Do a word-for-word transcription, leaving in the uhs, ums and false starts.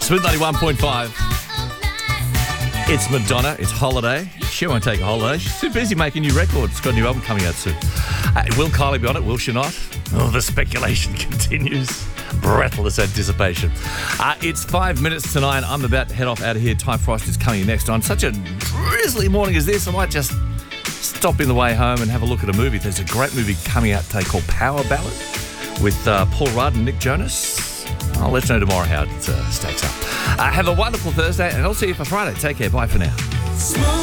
Smooth ninety-one point five. It's Madonna. It's Holiday. She won't take a holiday. She's too busy making new records. She's got a new album coming out soon. Uh, will Kylie be on it? Will she not? Oh, the speculation continues. Breathless anticipation. Uh, it's five minutes to nine. I'm about to head off out of here. Ty Frost is coming next. On such a drizzly morning as this, I might just stop in the way home and have a look at a movie. There's a great movie coming out today called Power Ballad with uh, Paul Rudd and Nick Jonas. I'll let you know tomorrow how it uh, stacks up. Uh, have a wonderful Thursday, and I'll see you for Friday. Take care. Bye for now.